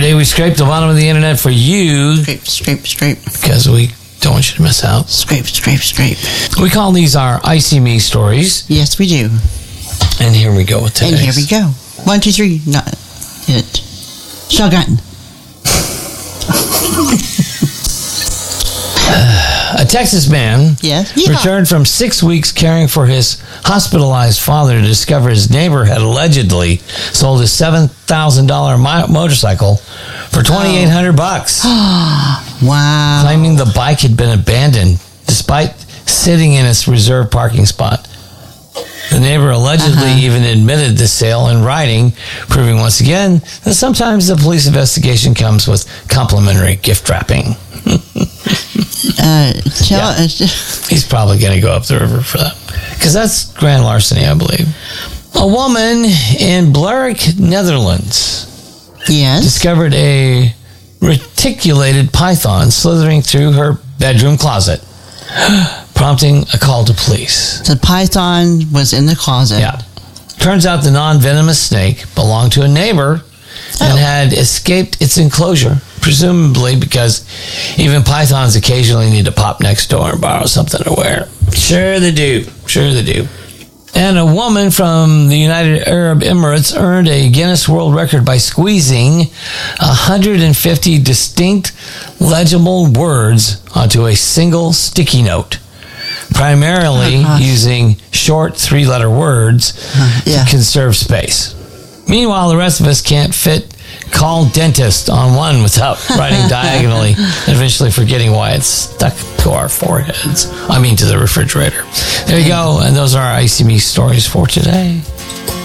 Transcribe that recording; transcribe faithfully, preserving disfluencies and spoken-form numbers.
Today we scraped the bottom of the internet for you. Scrape, scrape, scrape. Because we don't want you to miss out. Scrape, scrape, scrape. We call these our Icy Me stories. Yes, we do. And here we go with today's. And here we go. One, two, three. Not it. Shotgun. A Texas man Yes. Yeah. returned from six weeks caring for his hospitalized father to discover his neighbor had allegedly sold his seven thousand dollars mo- motorcycle for twenty-eight hundred bucks. Wow. Claiming the bike had been abandoned despite sitting in its reserved parking spot. The neighbor allegedly Uh-huh. even admitted the sale in writing, proving once again that sometimes the police investigation comes with complimentary gift wrapping. Uh, tell Yeah. us. He's probably going to go up the river for that. Because that's grand larceny, I believe. A woman in Blerick, Netherlands, Yes. discovered a reticulated python slithering through her bedroom closet, prompting a call to police. The python was in the closet. Yeah. Turns out the non-venomous snake belonged to a neighbor and Oh. had escaped its enclosure, presumably because even pythons occasionally need to pop next door and borrow something to wear. Sure they do. Sure they do. And a woman from the United Arab Emirates earned a Guinness World Record by squeezing one hundred fifty distinct, legible words onto a single sticky note, primarily Uh-huh. using short three-letter words Uh, yeah. to conserve space. Meanwhile, the rest of us can't fit call dentist on one without writing diagonally and eventually forgetting why it's stuck to our foreheads. I mean, to the refrigerator. There you go. And those are our Icy Me stories for today.